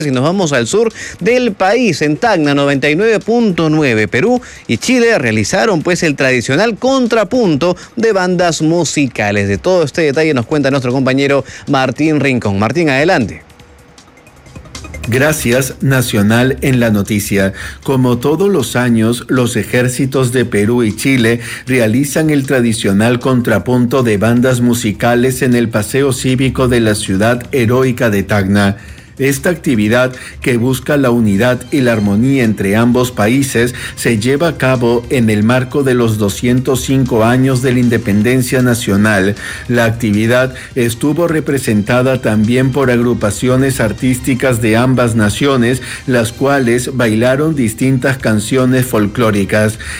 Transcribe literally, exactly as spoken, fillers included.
Y nos vamos al sur del país, en Tacna noventa y nueve punto nueve. Perú y Chile realizaron pues el tradicional contrapunto de bandas musicales. De todo este detalle nos cuenta nuestro compañero Martín Rincón. Martín, adelante. Gracias, Nacional en la noticia. Como todos los años, los ejércitos de Perú y Chile realizan el tradicional contrapunto de bandas musicales en el Paseo Cívico de la ciudad heroica de Tacna. Esta actividad, que busca la unidad y la armonía entre ambos países, se lleva a cabo en el marco de los doscientos cinco años de la independencia nacional. La actividad estuvo representada también por agrupaciones artísticas de ambas naciones, las cuales bailaron distintas canciones folclóricas.